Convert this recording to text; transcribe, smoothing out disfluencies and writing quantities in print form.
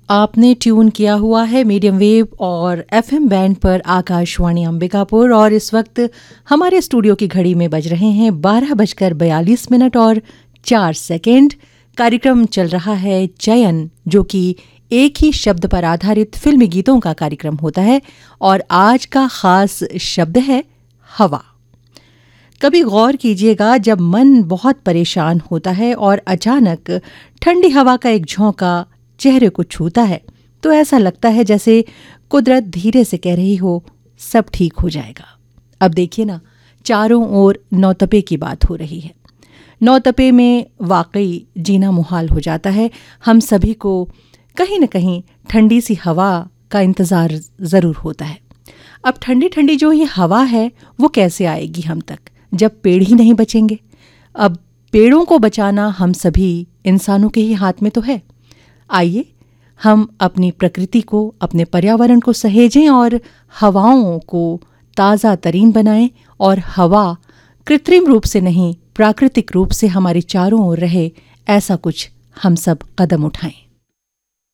आपने ट्यून किया हुआ है मीडियम वेव और एफएम बैंड पर आकाशवाणी अंबिकापुर और इस वक्त हमारे स्टूडियो की घड़ी में बज रहे हैं 12:42 और 4 सेकंड। कार्यक्रम चल रहा है चयन, जो कि एक ही शब्द पर आधारित फिल्मी गीतों का कार्यक्रम होता है और आज का खास शब्द है हवा। कभी गौर कीजिएगा, जब मन बहुत परेशान होता है और अचानक ठंडी हवा का एक झोंका चेहरे को छूता है तो ऐसा लगता है जैसे कुदरत धीरे से कह रही हो सब ठीक हो जाएगा। अब देखिए ना, चारों ओर नौतपे की बात हो रही है। नौतपे में वाकई जीना मुहाल हो जाता है। हम सभी को कहीं न कहीं ठंडी सी हवा का इंतज़ार ज़रूर होता है। अब ठंडी ठंडी जो ये हवा है वो कैसे आएगी हम तक, जब पेड़ ही नहीं बचेंगे। अब पेड़ों को बचाना हम सभी इंसानों के ही हाथ में तो है। आइए हम अपनी प्रकृति को, अपने पर्यावरण को सहेजें और हवाओं को ताज़ा तरीन बनाएं और हवा कृत्रिम रूप से नहीं, प्राकृतिक रूप से हमारे चारों ओर रहे, ऐसा कुछ हम सब कदम उठाएं।